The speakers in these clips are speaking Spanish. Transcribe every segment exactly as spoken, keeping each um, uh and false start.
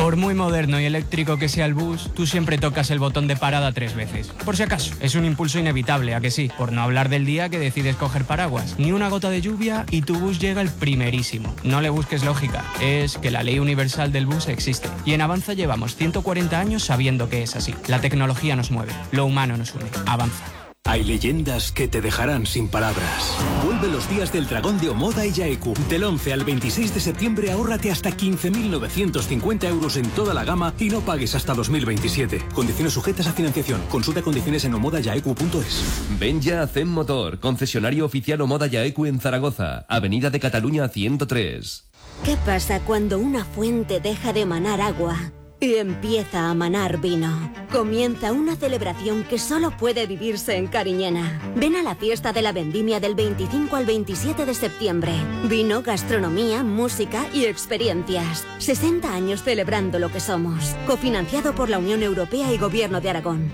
Por muy moderno y eléctrico que sea el bus, tú siempre tocas el botón de parada tres veces. Por si acaso, es un impulso inevitable, ¿a que sí? Por no hablar del día que decides coger paraguas. Ni una gota de lluvia y tu bus llega el primerísimo. No le busques lógica, es que la ley universal del bus existe. Y en Avanza llevamos ciento cuarenta años sabiendo que es así. La tecnología nos mueve, lo humano nos une. Avanza. Hay leyendas que te dejarán sin palabras. Vuelve los días del dragón de Omoda y Yaeku. Del once al veintiséis de septiembre ahórrate hasta quince mil novecientos cincuenta euros en toda la gama y no pagues hasta dos mil veintisiete. Condiciones sujetas a financiación. Consulta condiciones en omoda yaeku punto es. Ven ya a Zen Motor, concesionario oficial Omoda Yaeku en Zaragoza, Avenida de Cataluña ciento tres. ¿Qué pasa cuando una fuente deja de manar agua y empieza a manar vino? Comienza una celebración que solo puede vivirse en Cariñena. Ven a la fiesta de la vendimia del veinticinco al veintisiete de septiembre. Vino, gastronomía, música y experiencias. sesenta años celebrando lo que somos. Cofinanciado por la Unión Europea y Gobierno de Aragón.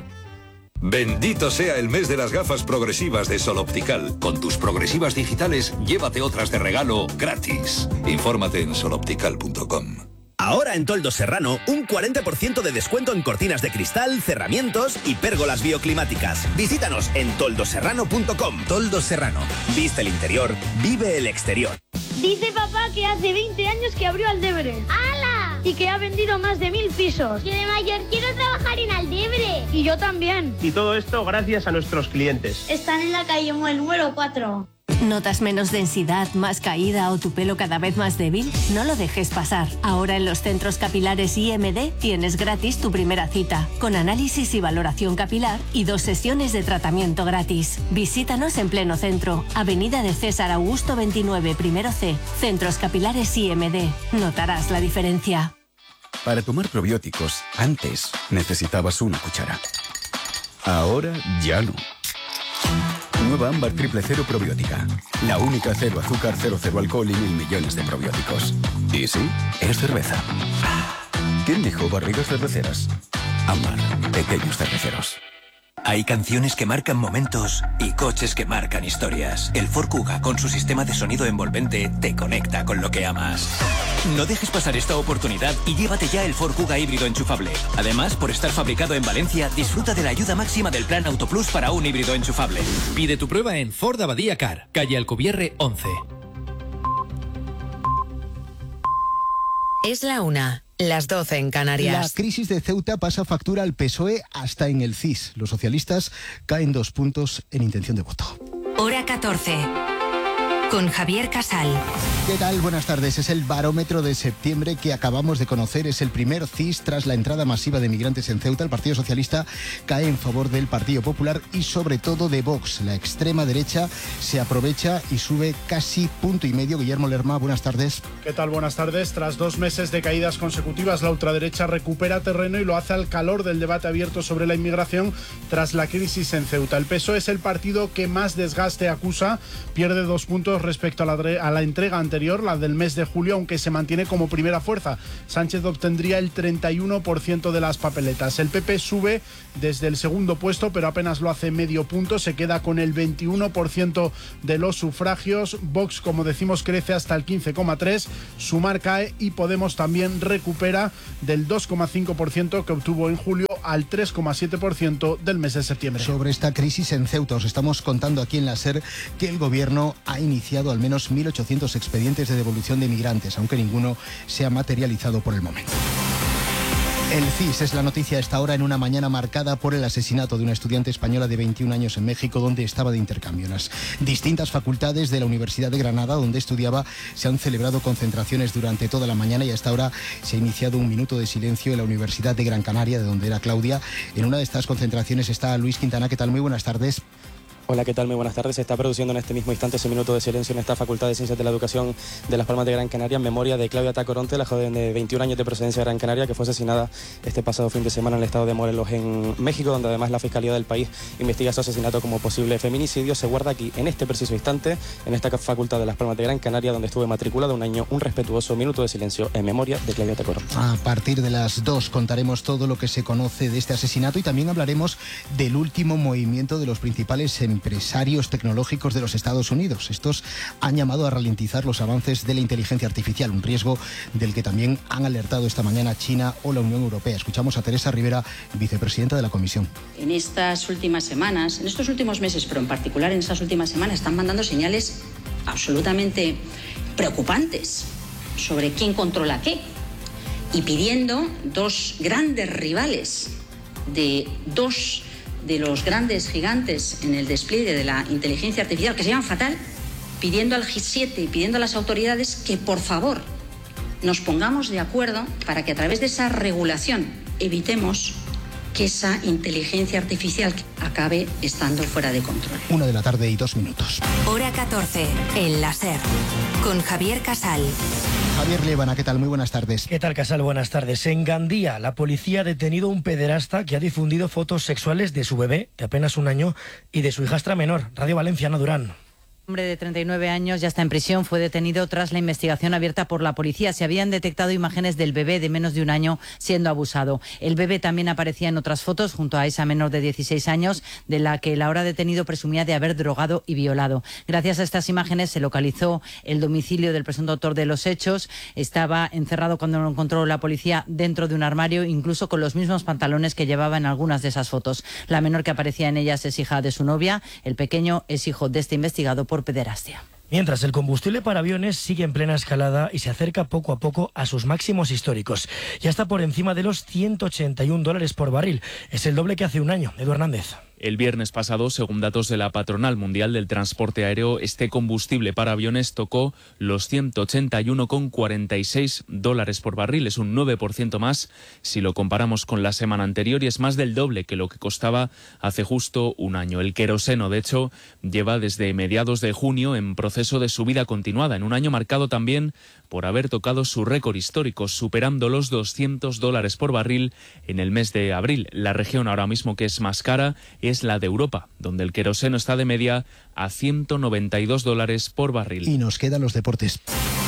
Bendito sea el mes de las gafas progresivas de Sol Optical. Con tus progresivas digitales, llévate otras de regalo gratis. Infórmate en sol optical punto com. Ahora en Toldos Serrano, un cuarenta por ciento de descuento en cortinas de cristal, cerramientos y pérgolas bioclimáticas. Visítanos en toldos serrano punto com. Toldos Serrano. Viste el interior, vive el exterior. Dice papá que hace veinte años que abrió Aldebre. ¡Hala! Y que ha vendido más de mil pisos. Yo de mayor quiero trabajar en Aldebre. Y yo también. Y todo esto gracias a nuestros clientes. Están en la calle Muel número cuatro. ¿Notas menos densidad, más caída o tu pelo cada vez más débil? No lo dejes pasar. Ahora en los centros capilares I M D tienes gratis tu primera cita, con análisis y valoración capilar y dos sesiones de tratamiento gratis. Visítanos en pleno centro, Avenida de César Augusto veintinueve, primero C, Centros Capilares I M D. Notarás la diferencia. Para tomar probióticos, antes necesitabas una cuchara. Ahora ya no. Nueva Ámbar Triple Cero Probiótica. La única cero azúcar, cero, cero alcohol y mil millones de probióticos. Y sí, es cerveza. ¿Quién dijo barrigas cerveceras? Ámbar, pequeños cerveceros. Hay canciones que marcan momentos y coches que marcan historias. El Ford Kuga, con su sistema de sonido envolvente, te conecta con lo que amas. No dejes pasar esta oportunidad y llévate ya el Ford Kuga híbrido enchufable. Además, por estar fabricado en Valencia, disfruta de la ayuda máxima del Plan Auto Plus para un híbrido enchufable. Pide tu prueba en Ford Abadía Car, calle Alcubierre once. Es la una. Las doce en Canarias. La crisis de Ceuta pasa factura al P S O E hasta en el C I S. Los socialistas caen dos puntos en intención de voto. Hora catorce. Con Javier Casal. ¿Qué tal? Buenas tardes. Es el barómetro de septiembre que acabamos de conocer. Es el primer C I S tras la entrada masiva de migrantes en Ceuta. El Partido Socialista cae en favor del Partido Popular y sobre todo de Vox. La extrema derecha se aprovecha y sube casi punto y medio. Guillermo Lerma, buenas tardes. ¿Qué tal? Buenas tardes. Tras dos meses de caídas consecutivas, la ultraderecha recupera terreno y lo hace al calor del debate abierto sobre la inmigración tras la crisis en Ceuta. El P S O E es el partido que más desgaste acusa. Pierde dos puntos respecto a la, a la entrega anterior, la del mes de julio, aunque se mantiene como primera fuerza. Sánchez obtendría el treinta y uno por ciento de las papeletas. El P P sube desde el segundo puesto, pero apenas lo hace medio punto. Se queda con el veintiuno por ciento de los sufragios. Vox, como decimos, crece hasta el quince coma tres por ciento. Sumar cae y Podemos también recupera del dos coma cinco por ciento que obtuvo en julio al tres coma siete por ciento del mes de septiembre. Sobre esta crisis en Ceuta, os estamos contando aquí en la SER que el gobierno ha iniciado al menos mil ochocientos expedientes de devolución de migrantes, aunque ninguno se ha materializado por el momento. El C I S es la noticia a esta hora en una mañana marcada por el asesinato de una estudiante española de veintiún años en México, donde estaba de intercambio. En las distintas facultades de la Universidad de Granada, donde estudiaba, se han celebrado concentraciones durante toda la mañana y a esta hora se ha iniciado un minuto de silencio en la Universidad de Gran Canaria, de donde era Claudia. En una de estas concentraciones está Luis Quintana. ¿Qué tal? Muy buenas tardes. Hola, ¿qué tal? Muy buenas tardes. Se está produciendo en este mismo instante ese minuto de silencio en esta Facultad de Ciencias de la Educación de Las Palmas de Gran Canaria en memoria de Claudia Tacoronte, la joven de veintiún años de procedencia de Gran Canaria que fue asesinada este pasado fin de semana en el estado de Morelos, en México, donde además la Fiscalía del país investiga su asesinato como posible feminicidio. Se guarda aquí, en este preciso instante, en esta Facultad de Las Palmas de Gran Canaria, donde estuve matriculado un año, un respetuoso minuto de silencio en memoria de Claudia Tacoronte. A partir de las dos contaremos todo lo que se conoce de este asesinato y también hablaremos del último movimiento de los principales empresarios tecnológicos de los Estados Unidos. Estos han llamado a ralentizar los avances de la inteligencia artificial, un riesgo del que también han alertado esta mañana China o la Unión Europea. Escuchamos a Teresa Rivera, vicepresidenta de la Comisión. En estas últimas semanas, en estos últimos meses, pero en particular en estas últimas semanas, están mandando señales absolutamente preocupantes sobre quién controla qué y pidiendo dos grandes rivales de dos de los grandes gigantes en el despliegue de la inteligencia artificial, que se llaman fatal, pidiendo al G siete y pidiendo a las autoridades que por favor nos pongamos de acuerdo para que a través de esa regulación evitemos que esa inteligencia artificial acabe estando fuera de control. Una de la tarde y dos minutos. Hora catorce, en la SER, con Javier Casal. Javier Liébana, ¿qué tal? Muy buenas tardes. ¿Qué tal, Casal? Buenas tardes. En Gandía, la policía ha detenido a un pederasta que ha difundido fotos sexuales de su bebé, de apenas un año, y de su hijastra menor. Radio Valenciana, Durán. Un hombre de treinta y nueve años ya está en prisión. Fue detenido tras la investigación abierta por la policía. Se habían detectado imágenes del bebé de menos de un año siendo abusado. El bebé también aparecía en otras fotos junto a esa menor de dieciséis años, de la que el ahora detenido presumía de haber drogado y violado. Gracias a estas imágenes se localizó el domicilio del presunto autor de los hechos. Estaba encerrado cuando lo encontró la policía dentro de un armario, incluso con los mismos pantalones que llevaba en algunas de esas fotos. La menor que aparecía en ellas es hija de su novia. El pequeño es hijo de este investigado por pederastia. Mientras, el combustible para aviones sigue en plena escalada y se acerca poco a poco a sus máximos históricos. Ya está por encima de los ciento ochenta y un dólares por barril. Es el doble que hace un año. Edu Hernández. El viernes pasado, según datos de la Patronal Mundial del Transporte Aéreo, este combustible para aviones tocó los ciento ochenta y uno coma cuarenta y seis dólares por barril. Es un nueve por ciento más si lo comparamos con la semana anterior y es más del doble que lo que costaba hace justo un año. El queroseno, de hecho, lleva desde mediados de junio en proceso de subida continuada, en un año marcado también por haber tocado su récord histórico, superando los doscientos dólares por barril en el mes de abril. La región ahora mismo que es más cara es la de Europa, donde el queroseno está de media a ciento noventa y dos dólares por barril. Y nos quedan los deportes.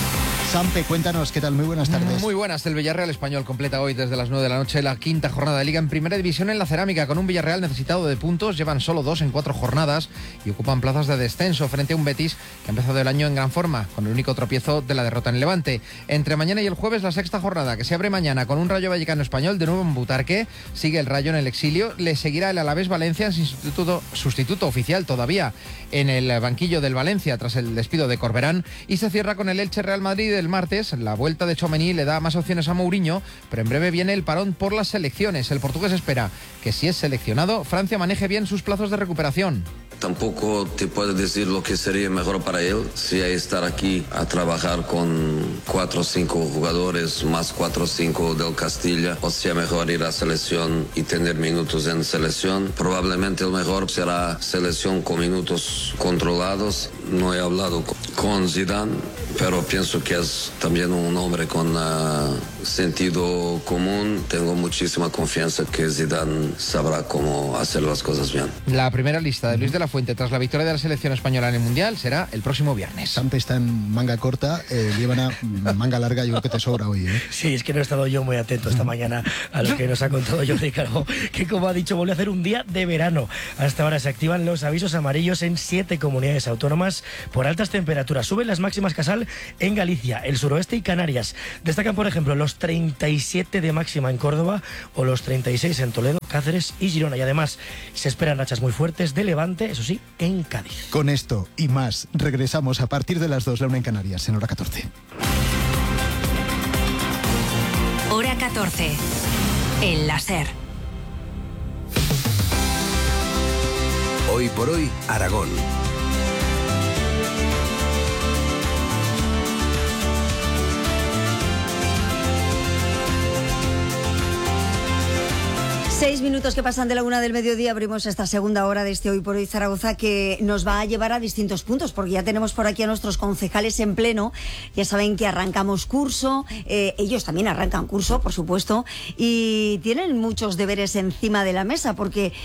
Sampe, cuéntanos, ¿qué tal? Muy buenas tardes. Muy buenas. El Villarreal Español completa hoy desde las nueve de la noche la quinta jornada de Liga en Primera División en la Cerámica, con un Villarreal necesitado de puntos. Llevan solo dos en cuatro jornadas y ocupan plazas de descenso frente a un Betis que ha empezado el año en gran forma, con el único tropiezo de la derrota en el Levante. Entre mañana y el jueves, la sexta jornada, que se abre mañana con un Rayo Vallecano Español de nuevo en Butarque. Sigue el Rayo en el exilio. Le seguirá el Alavés Valencia, sustituto, sustituto oficial todavía en el banquillo del Valencia tras el despido de Corberán. Y se cierra con el Elche Real Madrid el martes. La vuelta de Tchouaméni le da más opciones a Mourinho, pero en breve viene el parón por las selecciones. El portugués espera que, si es seleccionado, Francia maneje bien sus plazos de recuperación. Tampoco te puedo decir lo que sería mejor para él, si hay estar aquí a trabajar con cuatro o cinco jugadores, más cuatro o cinco del Castilla, o sea mejor ir a selección y tener minutos en selección. Probablemente el mejor será selección con minutos controlados. No he hablado con Zidane, pero pienso que es también un hombre con uh, sentido común. Tengo muchísima confianza que Zidane sabrá cómo hacer las cosas bien. La primera lista de Luis de la Fuente tras la victoria de la selección española en el Mundial será el próximo viernes. Sampe está en manga corta, eh, Liébana manga larga. Yo creo que te sobra hoy, ¿eh? Sí, es que no he estado yo muy atento esta mañana a lo que nos ha contado Jordi Calvo, que, como ha dicho, vuelve a hacer un día de verano. Hasta ahora se activan los avisos amarillos en siete comunidades autónomas por altas temperaturas. Suben las máximas, Casal, en Galicia, el suroeste y Canarias. Destacan, por ejemplo, los treinta y siete de máxima en Córdoba o los treinta y seis en Toledo, Cáceres y Girona. Y además se esperan rachas muy fuertes de levante, eso sí, en Cádiz. Con esto y más, regresamos a partir de las dos, la una en Canarias, en hora catorce. Hora catorce, en la SER. Hoy por hoy, Aragón. Seis minutos que pasan de la una del mediodía, abrimos esta segunda hora de este Hoy por Hoy Zaragoza, que nos va a llevar a distintos puntos, porque ya tenemos por aquí a nuestros concejales en pleno. Ya saben que arrancamos curso, eh, ellos también arrancan curso, por supuesto, y tienen muchos deberes encima de la mesa, porque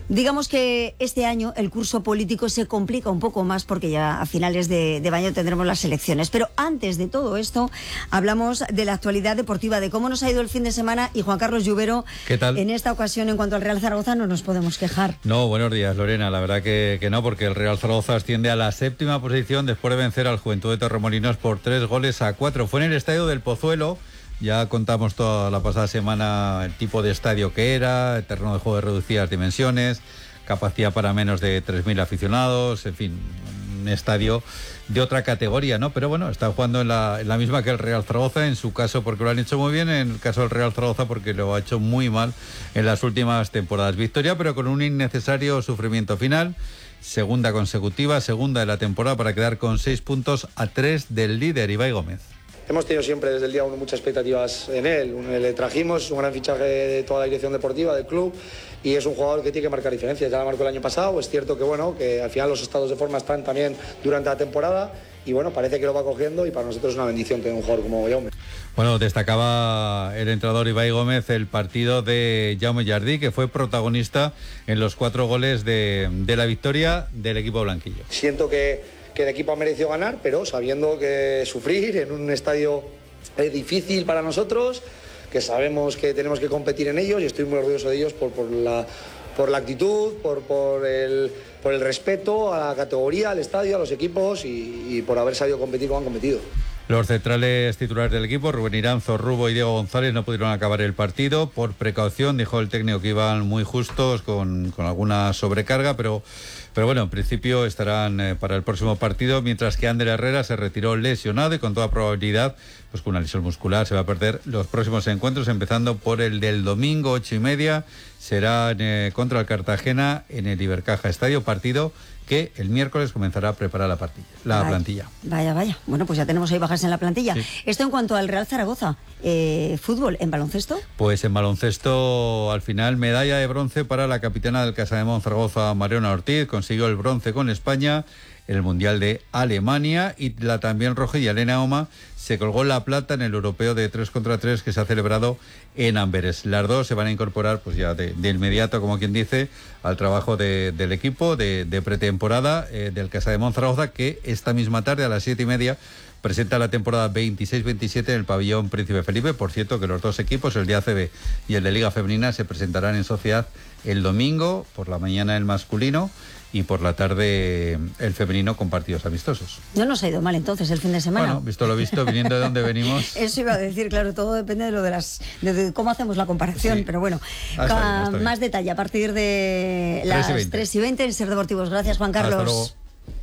Digamos que este año el curso político se complica un poco más porque ya a finales de, de año tendremos las elecciones. Pero antes de todo esto, hablamos de la actualidad deportiva, de cómo nos ha ido el fin de semana. Y Juan Carlos Lluvero, ¿qué tal? En esta ocasión, en cuanto al Real Zaragoza, no nos podemos quejar. No, buenos días, Lorena. La verdad que, que no, porque el Real Zaragoza asciende a la séptima posición después de vencer al Juventud de Torremolinos por tres goles a cuatro. Fue en el estadio del Pozuelo. Ya contamos toda la pasada semana el tipo de estadio que era, el terreno de juego de reducidas dimensiones, capacidad para menos de tres mil aficionados, en fin, un estadio de otra categoría, ¿no? Pero bueno, está jugando en la, en la misma que el Real Zaragoza, en su caso porque lo han hecho muy bien, en el caso del Real Zaragoza porque lo ha hecho muy mal en las últimas temporadas. Victoria, pero con un innecesario sufrimiento final. Segunda consecutiva, segunda de la temporada para quedar con seis puntos a tres del líder, Ibai Gómez. Hemos tenido siempre desde el día uno muchas expectativas en él. Le trajimos, es un gran fichaje de toda la dirección deportiva del club y es un jugador que tiene que marcar diferencias. Ya la marcó el año pasado. Es cierto que bueno, que al final los estados de forma están también durante la temporada y bueno, parece que lo va cogiendo y para nosotros es una bendición tener un jugador como Jaume. Bueno, destacaba el entrenador Ibai Gómez el partido de Jaume Jardí, que fue protagonista en los cuatro goles de, de la victoria del equipo blanquillo. Siento que que el equipo ha merecido ganar, pero sabiendo que sufrir en un estadio es difícil para nosotros, que sabemos que tenemos que competir en ellos y estoy muy orgulloso de ellos por, por, la, por la actitud, por, por, el, por el respeto a la categoría, al estadio, a los equipos y, y por haber sabido competir como han competido. Los centrales titulares del equipo, Rubén Iranzo, Rubo y Diego González, no pudieron acabar el partido. Por precaución, dijo el técnico que iban muy justos, con, con alguna sobrecarga, pero, pero bueno, en principio estarán eh, para el próximo partido, mientras que Ander Herrera se retiró lesionado y con toda probabilidad, pues con una lesión muscular, se va a perder los próximos encuentros, empezando por el del domingo, ocho y media, será eh, contra el Cartagena en el Ibercaja Estadio, partido que el miércoles comenzará a preparar la, partilla, la vaya, plantilla. Vaya, vaya. Bueno, pues ya tenemos ahí bajas en la plantilla. Sí. Esto en cuanto al Real Zaragoza. Eh, ¿Fútbol en baloncesto? Pues en baloncesto, al final, medalla de bronce para la capitana del Casademont Zaragoza, Mariona Ortiz. Consiguió el bronce con España en el Mundial de Alemania y la también roja y Elena Oma se colgó la plata en el europeo de tres contra tres que se ha celebrado en Amberes. Las dos se van a incorporar pues ya de, de inmediato, como quien dice, al trabajo de, del equipo de, de pretemporada eh, del Casademont Zaragoza, que esta misma tarde a las siete y media presenta la temporada veintiséis veintisiete en el pabellón Príncipe Felipe. Por cierto, que los dos equipos, el de A C B y el de Liga Femenina, se presentarán en sociedad el domingo, por la mañana el masculino y por la tarde el femenino, con partidos amistosos. No nos ha ido mal entonces el fin de semana. Bueno, visto lo visto, viniendo de donde venimos. Eso iba a decir, claro, todo depende de lo de las de, de cómo hacemos la comparación, sí. Pero bueno, ah, está bien, está bien. Más detalle a partir de las tres y veinte en Ser Deportivos. Gracias, Juan Carlos. Hasta luego.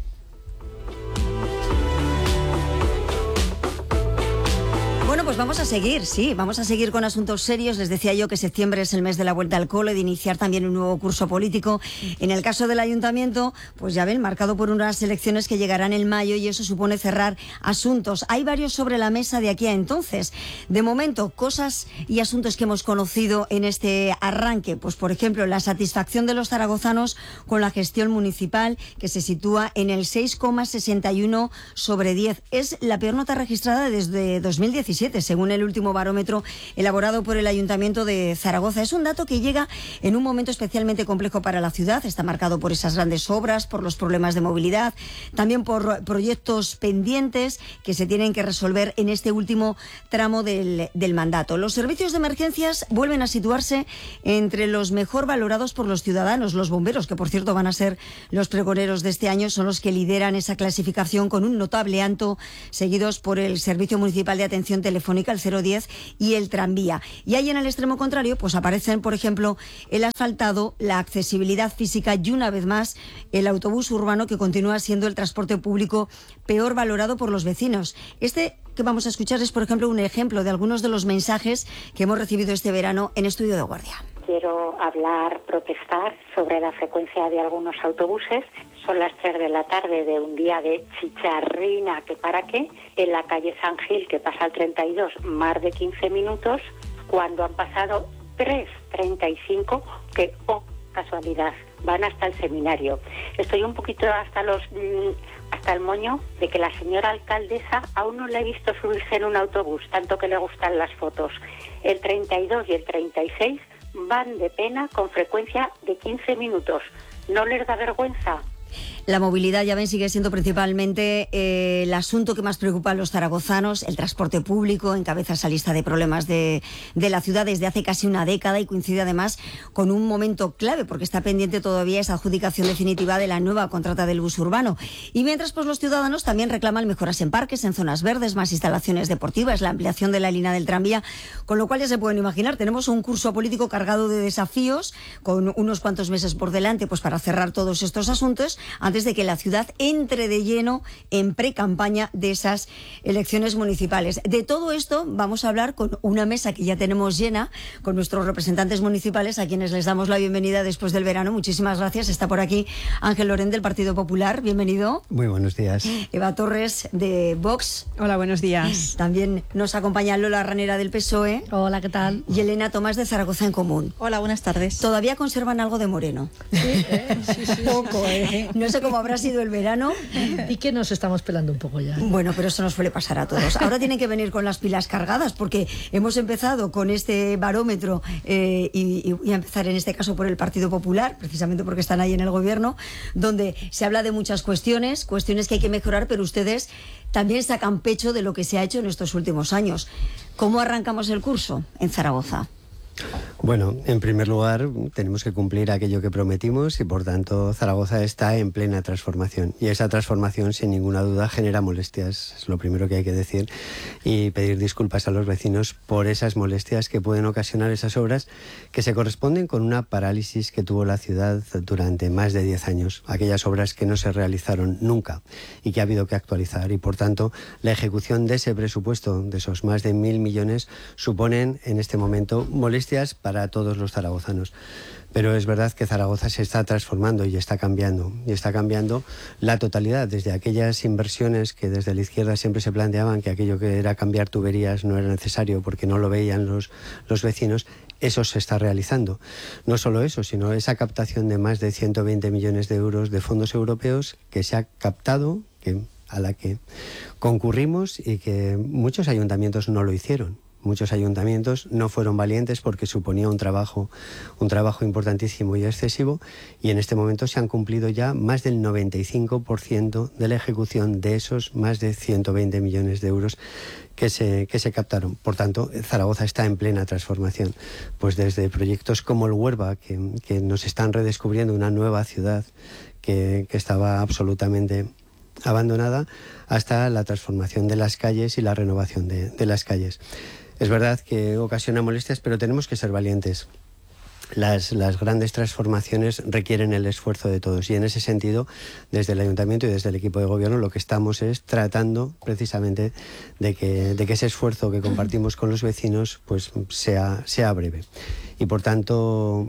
Bueno, pues vamos a seguir, sí, vamos a seguir con asuntos serios. Les decía yo que septiembre es el mes de la vuelta al cole, de iniciar también un nuevo curso político. En el caso del ayuntamiento, pues ya ven, marcado por unas elecciones que llegarán en mayo y eso supone cerrar asuntos. Hay varios sobre la mesa de aquí a entonces. De momento, cosas y asuntos que hemos conocido en este arranque. Pues, por ejemplo, la satisfacción de los zaragozanos con la gestión municipal, que se sitúa en el seis coma sesenta y uno sobre diez. Es la peor nota registrada desde dos mil diecisiete. Según el último barómetro elaborado por el Ayuntamiento de Zaragoza. Es un dato que llega en un momento especialmente complejo para la ciudad. Está marcado por esas grandes obras, por los problemas de movilidad, también por proyectos pendientes que se tienen que resolver en este último tramo del, del mandato. Los servicios de emergencias vuelven a situarse entre los mejor valorados por los ciudadanos. Los bomberos, que por cierto van a ser los pregoneros de este año, son los que lideran esa clasificación con un notable alto, seguidos por el Servicio Municipal de Atención Telefónica, el cero diez, y el tranvía. Y ahí en el extremo contrario, pues aparecen, por ejemplo, el asfaltado, la accesibilidad física y una vez más el autobús urbano, que continúa siendo el transporte público peor valorado por los vecinos. Este que vamos a escuchar es, por ejemplo, un ejemplo de algunos de los mensajes que hemos recibido este verano en Estudio de Guardia. Quiero hablar, protestar sobre la frecuencia de algunos autobuses. Son las tres de la tarde de un día de chicharrina, que para qué, en la calle San Gil, que pasa al treinta y dos, más de quince minutos, cuando han pasado tres treinta y cinco, que, oh, casualidad, van hasta el seminario. Estoy un poquito hasta los hasta el moño de que la señora alcaldesa aún no la he visto subirse en un autobús, tanto que le gustan las fotos. El treinta y dos y el treinta y seis van de pena con frecuencia de quince minutos. ¿No les da vergüenza? La movilidad, ya ven, sigue siendo principalmente eh, el asunto que más preocupa a los zaragozanos. El transporte público encabeza esa lista de problemas de, de la ciudad desde hace casi una década y coincide además con un momento clave porque está pendiente todavía esa adjudicación definitiva de la nueva contrata del bus urbano. Y mientras, pues los ciudadanos también reclaman mejoras en parques, en zonas verdes, más instalaciones deportivas, la ampliación de la línea del tranvía, con lo cual ya se pueden imaginar, tenemos un curso político cargado de desafíos con unos cuantos meses por delante pues para cerrar todos estos asuntos antes de que la ciudad entre de lleno en pre-campaña de esas elecciones municipales. De todo esto vamos a hablar con una mesa que ya tenemos llena, con nuestros representantes municipales, a quienes les damos la bienvenida después del verano. Muchísimas gracias. Está por aquí Ángel Lorén, del Partido Popular. Bienvenido. Muy buenos días. Eva Torres, de Vox. Hola, buenos días. También nos acompaña Lola Ranera, del P S O E. Hola, ¿qué tal? Y Elena Tomás, de Zaragoza en Común. Hola, buenas tardes. ¿Todavía conservan algo de Moreno? Sí, ¿eh? sí, sí, poco, ¿eh? No sé cómo habrá sido el verano. Y que nos estamos pelando un poco ya. Bueno, pero eso nos suele pasar a todos. Ahora tienen que venir con las pilas cargadas porque hemos empezado con este barómetro eh, y, y voy a empezar en este caso por el Partido Popular, precisamente porque están ahí en el gobierno, donde se habla de muchas cuestiones, cuestiones que hay que mejorar, pero ustedes también sacan pecho de lo que se ha hecho en estos últimos años. ¿Cómo arrancamos el curso en Zaragoza? Bueno, en primer lugar, tenemos que cumplir aquello que prometimos y, por tanto, Zaragoza está en plena transformación. Y esa transformación, sin ninguna duda, genera molestias, es lo primero que hay que decir, y pedir disculpas a los vecinos por esas molestias que pueden ocasionar esas obras que se corresponden con una parálisis que tuvo la ciudad durante más de diez años. Aquellas obras que no se realizaron nunca y que ha habido que actualizar. Y, por tanto, la ejecución de ese presupuesto, de esos más de mil millones, suponen en este momento molestias para todos los zaragozanos. Pero es verdad que Zaragoza se está transformando y está cambiando. Y está cambiando la totalidad, desde aquellas inversiones que desde la izquierda siempre se planteaban que aquello que era cambiar tuberías no era necesario porque no lo veían los, los vecinos. Eso se está realizando. No solo eso, sino esa captación de más de ciento veinte millones de euros de fondos europeos que se ha captado, que, a la que concurrimos y que muchos ayuntamientos no lo hicieron. Muchos ayuntamientos no fueron valientes porque suponía un trabajo, un trabajo importantísimo y excesivo, y en este momento se han cumplido ya más del noventa y cinco por ciento de la ejecución de esos más de ciento veinte millones de euros que se, que se captaron. Por tanto, Zaragoza está en plena transformación, pues desde proyectos como el Huerva, que, que nos están redescubriendo una nueva ciudad que, que estaba absolutamente abandonada, hasta la transformación de las calles y la renovación de, de las calles. Es verdad que ocasiona molestias, pero tenemos que ser valientes. Las, las grandes transformaciones requieren el esfuerzo de todos, y en ese sentido, desde el Ayuntamiento y desde el equipo de gobierno, lo que estamos es tratando precisamente de que, de que ese esfuerzo que compartimos con los vecinos pues sea, sea breve. Y por tanto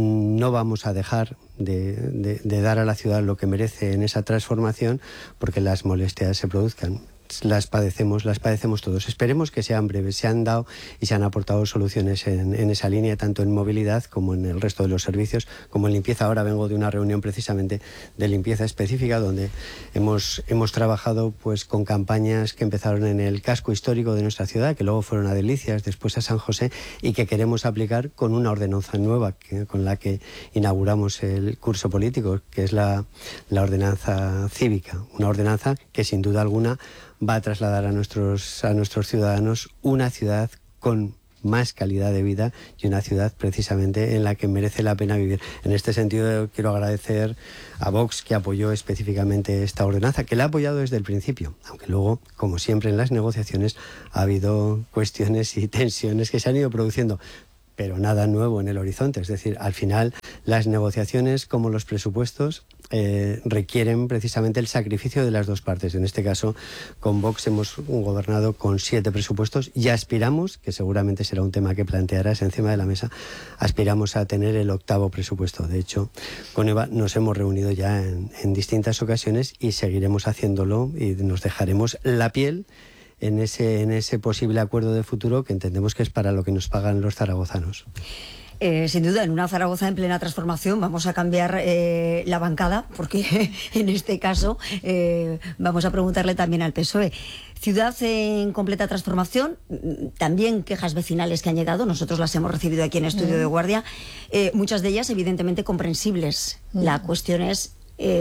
no vamos a dejar de, de, de dar a la ciudad lo que merece en esa transformación porque las molestias se produzcan. Las padecemos, las padecemos todos. Esperemos que sean breves. Se han dado y se han aportado soluciones en, en esa línea, tanto en movilidad como en el resto de los servicios, como en limpieza. Ahora vengo de una reunión precisamente de limpieza específica, donde hemos, hemos trabajado pues con campañas que empezaron en el casco histórico de nuestra ciudad, que luego fueron a Delicias, después a San José, y que queremos aplicar con una ordenanza nueva que, con la que inauguramos el curso político, que es la, la ordenanza cívica. Una ordenanza que sin duda alguna va a trasladar a nuestros, a nuestros ciudadanos una ciudad con más calidad de vida y una ciudad precisamente en la que merece la pena vivir. En este sentido quiero agradecer a Vox, que apoyó específicamente esta ordenanza, que la ha apoyado desde el principio, aunque luego, como siempre en las negociaciones, ha habido cuestiones y tensiones que se han ido produciendo, pero nada nuevo en el horizonte. Es decir, al final las negociaciones, como los presupuestos, eh, requieren precisamente el sacrificio de las dos partes. En este caso, con Vox hemos gobernado con siete presupuestos y aspiramos, que seguramente será un tema que plantearás encima de la mesa, aspiramos a tener el octavo presupuesto. De hecho, con Eva nos hemos reunido ya en, en distintas ocasiones y seguiremos haciéndolo, y nos dejaremos la piel en ese, en ese posible acuerdo de futuro que entendemos que es para lo que nos pagan los zaragozanos. Eh, sin duda, en una Zaragoza en plena transformación vamos a cambiar eh, la bancada, porque en este caso eh, vamos a preguntarle también al P S O E. Ciudad en completa transformación, también quejas vecinales que han llegado, nosotros las hemos recibido aquí en Estudio de Guardia, eh, muchas de ellas evidentemente comprensibles. Mm. La cuestión es...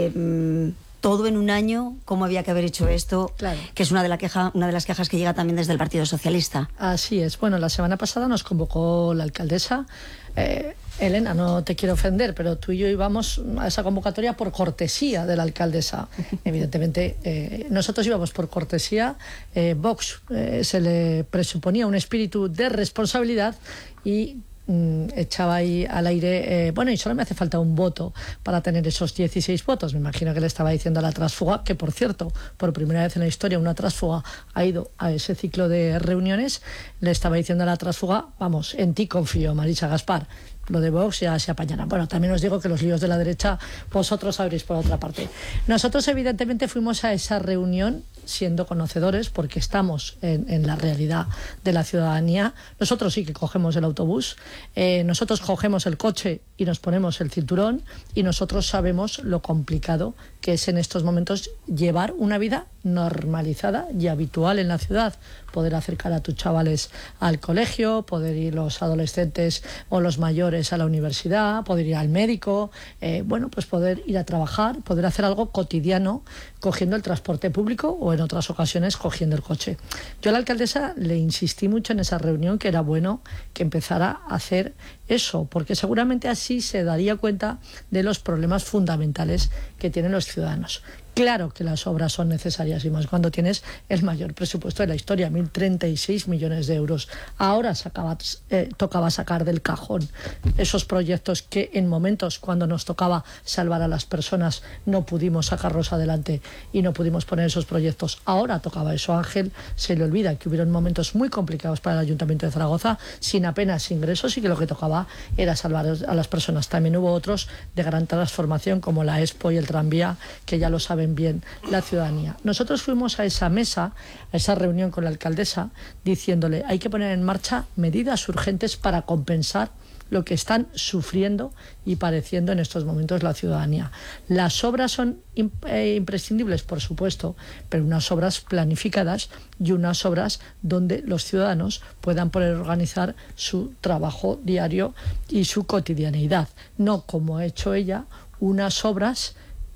Eh, todo en un año, cómo había que haber hecho esto, claro. que es una de, la queja, una de las quejas que llega también desde el Partido Socialista. Así es. Bueno, la semana pasada nos convocó la alcaldesa. Eh, Elena, no te quiero ofender, pero tú y yo íbamos a esa convocatoria por cortesía de la alcaldesa. Evidentemente, eh, nosotros íbamos por cortesía. Eh, Vox eh, se le presuponía un espíritu de responsabilidad y echaba ahí al aire, eh, bueno, y solo me hace falta un voto para tener esos dieciséis votos. Me imagino que le estaba diciendo a la tránsfuga, que por cierto, por primera vez en la historia una tránsfuga ha ido a ese ciclo de reuniones, le estaba diciendo a la tránsfuga, vamos, en ti confío, Marisa Gaspar. Lo de Vox ya se apañarán. Bueno, también os digo que los líos de la derecha vosotros sabréis por otra parte. Nosotros evidentemente fuimos a esa reunión siendo conocedores, porque estamos en, en la realidad de la ciudadanía. Nosotros sí que cogemos el autobús, eh, nosotros cogemos el coche y nos ponemos el cinturón, y nosotros sabemos lo complicado que es en estos momentos llevar una vida normalizada y habitual en la ciudad. Poder acercar a tus chavales al colegio, poder ir los adolescentes o los mayores a la universidad, poder ir al médico, eh, bueno, pues poder ir a trabajar, poder hacer algo cotidiano cogiendo el transporte público o en otras ocasiones cogiendo el coche. Yo a la alcaldesa le insistí mucho en esa reunión que era bueno que empezara a hacer eso, porque seguramente así se daría cuenta de los problemas fundamentales que tienen los ciudadanos. Claro que las obras son necesarias, y más cuando tienes el mayor presupuesto de la historia, mil treinta y seis millones de euros. Ahora sacaba, eh, tocaba sacar del cajón esos proyectos que en momentos cuando nos tocaba salvar a las personas no pudimos sacarlos adelante y no pudimos poner esos proyectos. Ahora tocaba eso. Ángel se le olvida que hubieron momentos muy complicados para el Ayuntamiento de Zaragoza, sin apenas ingresos, y que lo que tocaba era salvar a las personas. También hubo otros de gran transformación, como la Expo y el tranvía, que ya lo saben bien la ciudadanía. Nosotros fuimos a esa mesa, a esa reunión con la alcaldesa, diciéndole hay que poner en marcha medidas urgentes para compensar lo que están sufriendo y padeciendo en estos momentos la ciudadanía. Las obras son imp eh, imprescindibles, por supuesto, pero unas obras planificadas y unas obras donde los ciudadanos puedan poder organizar su trabajo diario y su cotidianeidad, no como ha hecho ella, unas obras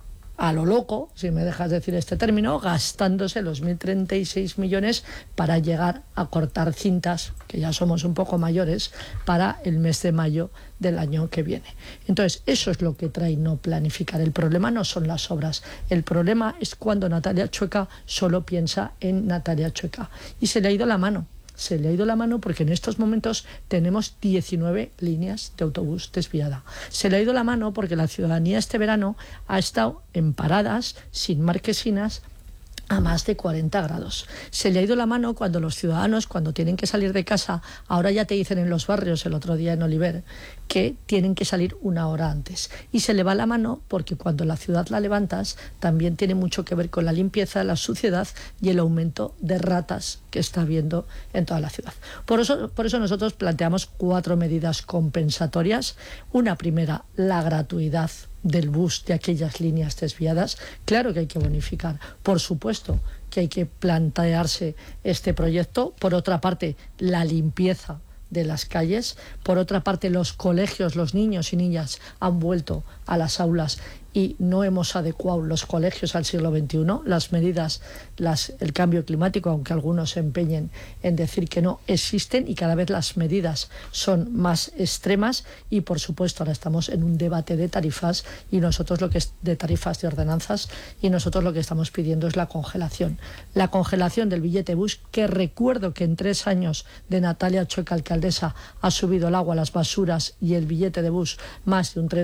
a lo loco, si me dejas decir este término, gastándose los mil treinta y seis millones para llegar a cortar cintas, que ya somos un poco mayores, para el mes de mayo del año que viene. Entonces, eso es lo que trae no planificar. El problema no son las obras, el problema es cuando Natalia Chueca solo piensa en Natalia Chueca. Y se le ha ido la mano. Se le ha ido la mano porque en estos momentos tenemos diecinueve líneas de autobús desviada. Se le ha ido la mano porque la ciudadanía este verano ha estado en paradas sin marquesinas a más de cuarenta grados. Se le ha ido la mano cuando los ciudadanos, cuando tienen que salir de casa, ahora ya te dicen en los barrios, el otro día en Oliver, que tienen que salir una hora antes. Y se le va la mano porque cuando la ciudad la levantas, también tiene mucho que ver con la limpieza, la suciedad y el aumento de ratas que está habiendo en toda la ciudad. Por eso, por eso nosotros planteamos cuatro medidas compensatorias. Una primera, la gratuidad del bus de aquellas líneas desviadas. Claro que hay que bonificar, por supuesto que hay que plantearse este proyecto. Por otra parte, la limpieza de las calles. Por otra parte, los colegios, los niños y niñas han vuelto a las aulas y no hemos adecuado los colegios al siglo veintiuno. Las medidas, las, el cambio climático, aunque algunos se empeñen en decir que no, existen y cada vez las medidas son más extremas. Y por supuesto ahora estamos en un debate de tarifas y nosotros lo que es de tarifas de ordenanzas y nosotros lo que estamos pidiendo es la congelación. La congelación del billete bus, que recuerdo que en tres años de Natalia Chueca alcaldesa ha subido el agua, las basuras y el billete de bus más de un treinta